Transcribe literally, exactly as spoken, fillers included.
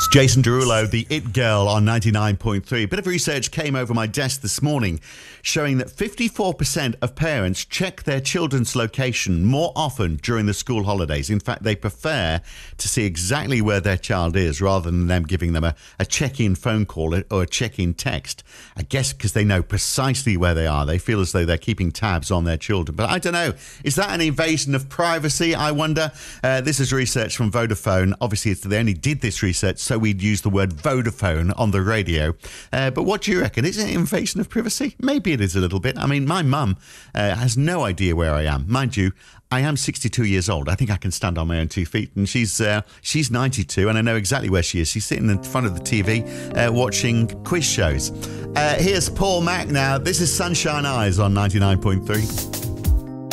It's Jason Derulo, the It Girl on ninety-nine point three. A bit of research came over my desk this morning showing that fifty-four percent of parents check their children's location more often during the school holidays. In fact, they prefer to see exactly where their child is rather than them giving them a, a check-in phone call or a check-in text. I guess because they know precisely where they are. They feel as though they're keeping tabs on their children. But I don't know. Is that an invasion of privacy, I wonder? Uh, this is research from Vodafone. Obviously, it's, they only did this research so we'd use the word Vodafone on the radio. Uh, but what do you reckon? Is it an invasion of privacy? Maybe it is a little bit. I mean, my mum uh, has no idea where I am. Mind you, I am sixty-two years old. I think I can stand on my own two feet. And she's uh, she's ninety-two, and I know exactly where she is. She's sitting in front of the T V uh, watching quiz shows. Uh, here's Paul Mac now. This is Sunshine Eyes on ninety-nine point three.